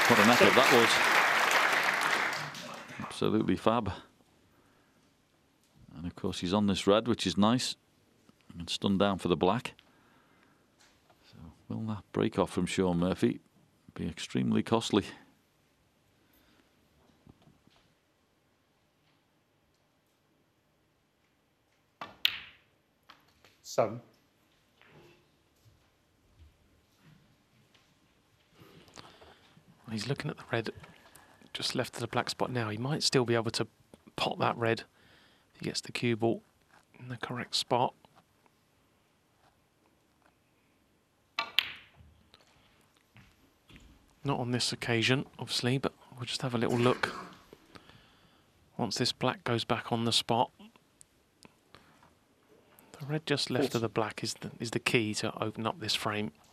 What an effort that was. Absolutely fab. And of course he's on this red, which is nice. And stunned down for the black. So will that break off from Shaun Murphy be extremely costly? So he's looking at the red just left of the black spot now. He might still be able to pot that red if he gets the cue ball in the correct spot. Not on this occasion, obviously, but we'll just have a little look. Once this black goes back on the spot. The red just left of the black is the key to open up this frame.